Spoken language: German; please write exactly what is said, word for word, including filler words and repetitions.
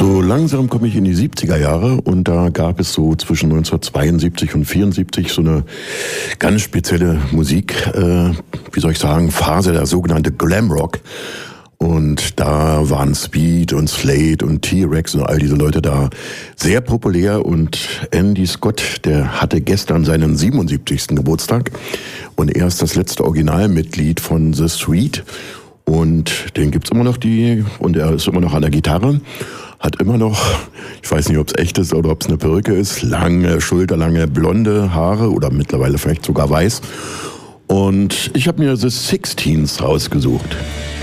So langsam komme ich in die siebziger Jahre und da gab es so zwischen neunzehnhundertzweiundsiebzig und vierundsiebzig so eine ganz spezielle Musik, äh, wie soll ich sagen, Phase, der sogenannte Glamrock. Und da waren Speed und Slade und T-Rex und all diese Leute da sehr populär. Und Andy Scott, der hatte gestern seinen siebenundsiebzigsten Geburtstag. Und er ist das letzte Originalmitglied von The Street. Und den gibt's immer noch, die, und er ist immer noch an der Gitarre. Hat immer noch, ich weiß nicht, ob es echt ist oder ob es eine Perücke ist, lange, schulterlange, blonde Haare oder mittlerweile vielleicht sogar weiß. Und ich habe mir The Sixteens rausgesucht.